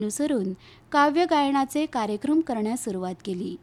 अनुसरून काव्य गायनाचे कार्यक्रम करण्यास सुरुवात केली.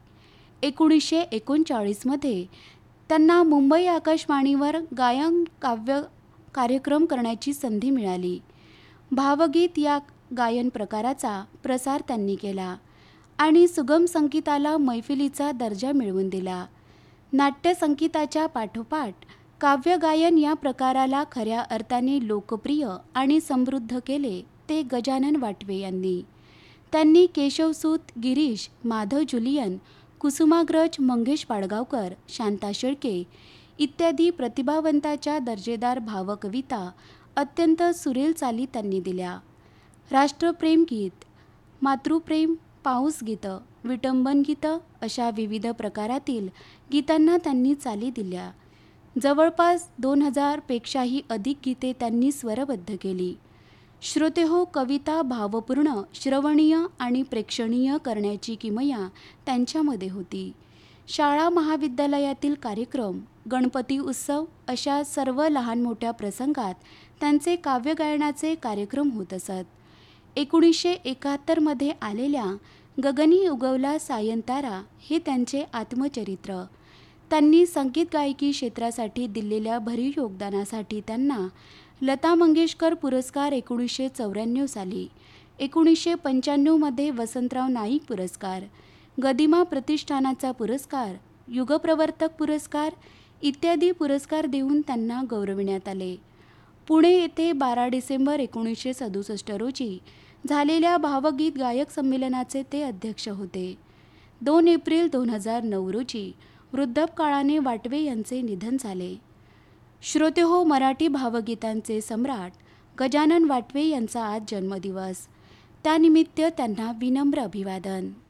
1939 मध्ये त्यांना मुंबई आकाशवाणीवर गायन काव्य कार्यक्रम करण्याची संधी मिळाली. भावगीत या गायन प्रकाराचा प्रसार त्यांनी केला आणि सुगम संगीताला मैफिलीचा दर्जा मिळवून दिला. नाट्य संगीताच्या पाठोपाठ काव्य गायन या प्रकाराला खऱ्या अर्थाने लोकप्रिय आणि समृद्ध केले ते गजानन वाटवे यांनी. त्यांनी केशवसूत, गिरीश, माधव जुलियन, कुसुमाग्रज, मंगेश पाडगावकर, शांता शेळके इत्यादी प्रतिभावंताच्या दर्जेदार भावकविता अत्यंत सुरेल चाली त्यांनी दिल्या. राष्ट्रप्रेम गीत, मातृप्रेम, पाऊस गीतं, विटंबन गीतं अशा विविध प्रकारातील गीतांना त्यांनी चाली दिल्या. जवळपास 2000 पेक्षाही अधिक गीते त्यांनी स्वरबद्ध केली. श्रोतेहो, कविता भावपूर्ण, श्रवणीय आणि प्रेक्षणीय करण्याची किमया त्यांच्यामध्ये होती. शाळा महाविद्यालयातील कार्यक्रम, गणपती उत्सव अशा सर्व लहान मोठ्या प्रसंगात त्यांचे काव्य गायनाचे कार्यक्रम होत असत. 1971 मध्ये आलेल्या गगनी उगवला सायंतारा हे त्यांचे आत्मचरित्र. त्यांनी संगीत गायकी क्षेत्रासाठी दिलेल्या भरीव योगदानासाठी त्यांना लता मंगेशकर पुरस्कार 1994 साली, 1995 मध्ये वसंतराव नाईक पुरस्कार, गदिमा प्रतिष्ठानाचा पुरस्कार, युगप्रवर्तक पुरस्कार इत्यादी पुरस्कार देऊन त्यांना गौरविण्यात आले. पुणे येथे 12 डिसेंबर 1967 रोजी झालेल्या भावगीत गायक संमेलनाचे ते अध्यक्ष होते. 2 एप्रिल 2009 रोजी वृद्धापकाळाने वाटवे यांचे निधन झाले. श्रोतेहो, मराठी भावगीतांचे सम्राट गजानन वाटवे यांचा आज जन्मदिवस. त्यानिमित्त त्यांना विनम्र अभिवादन.